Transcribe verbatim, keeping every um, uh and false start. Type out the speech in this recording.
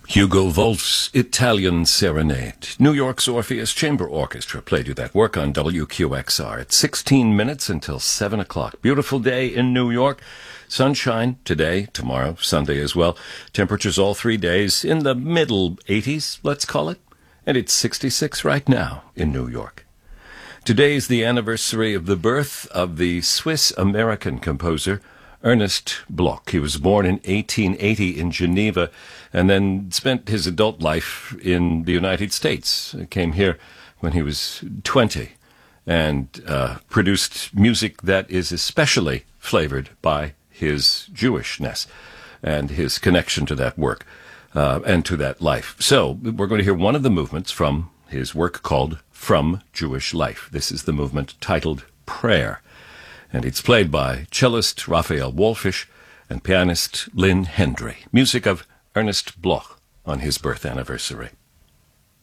Hugo Wolf's Italian Serenade. New York's Orpheus Chamber Orchestra played you that work on W Q X R at sixteen minutes until seven o'clock. Beautiful day in New York. Sunshine today, tomorrow, Sunday as well. Temperatures all three days in the middle eighties, let's call it. And it's sixty-six right now in New York. Today is the anniversary of the birth of the Swiss-American composer Ernest Bloch. He was born in eighteen eighty in Geneva and then spent his adult life in the United States. He came here when he was twenty and uh, produced music that is especially flavored by his Jewishness and his connection to that work uh, and to that life. So we're going to hear one of the movements from his work called From Jewish Life. This is the movement titled Prayer, and it's played by cellist Raphael Wolfish and pianist Lynn Hendry. Music of Ernest Bloch on his birth anniversary.